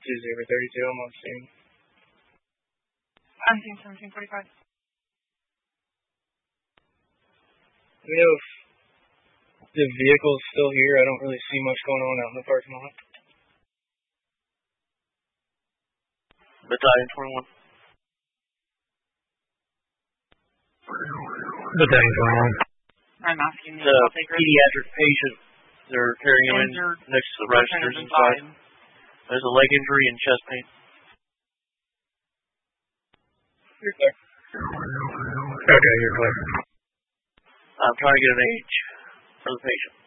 2032, I'm on scene. I'm seeing 1745. Let me know if the vehicle's still here. I don't really see much going on out in the parking lot. Battalion 21. Battalion 21. I'm asking you The about the pediatric patient, they're carrying him in next to the registers inside. There's a leg injury and chest pain. You're clear. Okay, you're clear. I'm trying to get an age for the patient.